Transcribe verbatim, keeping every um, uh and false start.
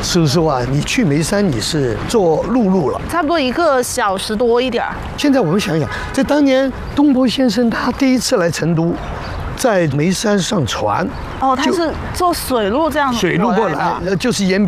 叔叔啊，你去眉山你是坐陆路了， 差不多一个小时多一点。 现在我们想想，在当年东坡先生他第一次来成都，在眉山上船， 哦，他是坐水路这样水路过来，呃，就是沿。